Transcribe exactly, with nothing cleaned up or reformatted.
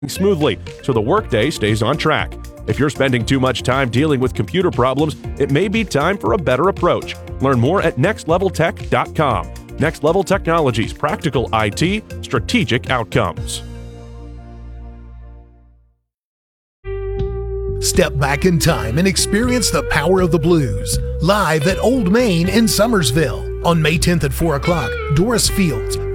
smoothly so the workday stays on track. If you're spending too much time dealing with computer problems, it may be time for a better approach. Learn more at next level tech dot com. Next Level Technologies, practical I T, strategic outcomes. Step back in time and experience the power of the blues. Live at Old Main in Summersville. On May tenth at four o'clock, Doris Fields,